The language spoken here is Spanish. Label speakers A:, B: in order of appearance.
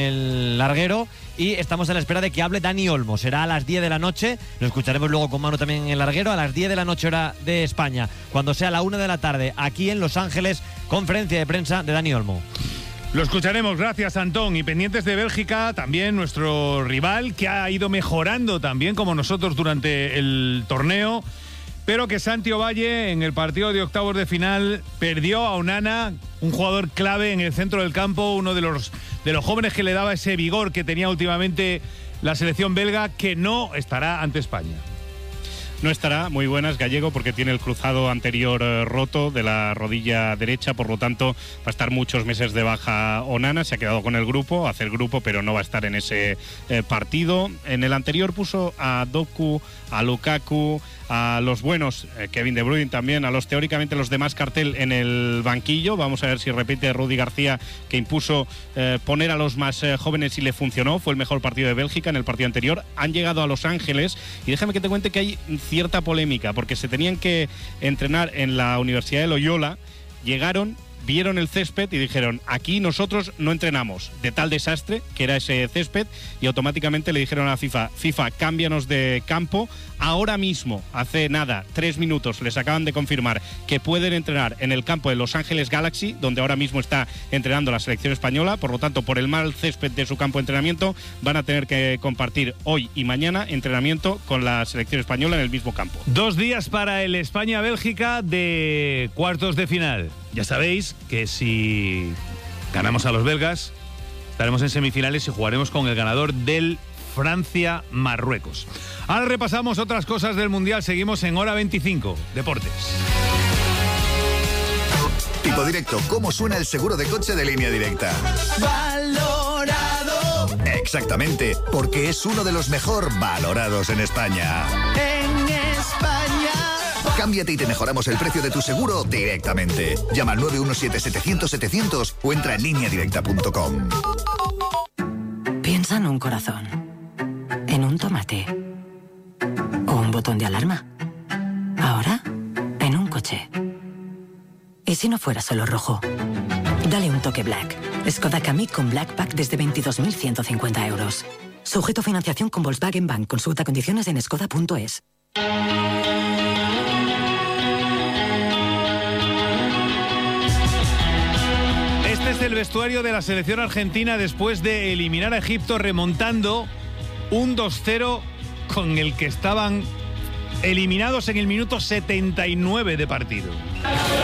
A: el larguero y estamos a la espera de que hable Dani Olmo. Será a las 10 de la noche, lo escucharemos luego con Manu también en el larguero, a las 10 de la noche hora de España, cuando sea la 1 de la tarde aquí en Los Ángeles, conferencia de prensa de Dani Olmo.
B: Lo escucharemos, gracias Antón. Y pendientes de Bélgica, también nuestro rival, que ha ido mejorando también como nosotros durante el torneo, pero que Santi Ovalle en el partido de octavos de final perdió a Onana, un jugador clave en el centro del campo, uno de los jóvenes que le daba ese vigor que tenía últimamente la selección belga, que no estará ante España.
C: No estará, muy buenas, Gallego, porque tiene el cruzado anterior roto de la rodilla derecha, por lo tanto va a estar muchos meses de baja Onana. Se ha quedado con el grupo, hace el grupo, pero no va a estar en ese partido. En el anterior puso a Doku, a Lukaku, a los buenos, Kevin De Bruyne también, a los teóricamente los demás cartel en el banquillo. Vamos a ver si repite Rudi García, que impuso poner a los más jóvenes y le funcionó. Fue el mejor partido de Bélgica en el partido anterior. Han llegado a Los Ángeles y déjame que te cuente que hay cierta polémica, porque se tenían que entrenar en la Universidad de Loyola, llegaron, vieron el césped y dijeron, aquí nosotros no entrenamos, de tal desastre que era ese césped, y automáticamente le dijeron a FIFA, cámbianos de campo. Ahora mismo, hace nada, 3 minutos, les acaban de confirmar que pueden entrenar en el campo de Los Ángeles Galaxy, donde ahora mismo está entrenando la selección española. Por lo tanto, por el mal césped de su campo de entrenamiento, van a tener que compartir hoy y mañana entrenamiento con la selección española en el mismo campo.
B: 2 días para el España-Bélgica de cuartos de final. Ya sabéis que si ganamos a los belgas, estaremos en semifinales y jugaremos con el ganador del Francia-Marruecos. Ahora repasamos otras cosas del Mundial. Seguimos en Hora 25, Deportes.
D: Tipo Directo, ¿cómo suena el seguro de coche de Línea Directa?
E: Valorado.
D: Exactamente, porque es uno de los mejor valorados en España.
E: En España.
D: Cámbiate y te mejoramos el precio de tu seguro directamente. Llama al 917-700-700 o entra en lineadirecta.com.
F: Piensa en un corazón, en un tomate o un botón de alarma. Ahora, en un coche. ¿Y si no fuera solo rojo? Dale un toque Black. Skoda Kamiq con Black Pack desde 22.150 euros. Sujeto a financiación con Volkswagen Bank. Consulta condiciones en skoda.es.
B: Este es el vestuario de la selección argentina después de eliminar a Egipto, remontando un 2-0 con el que estaban eliminados en el minuto 79 de partido.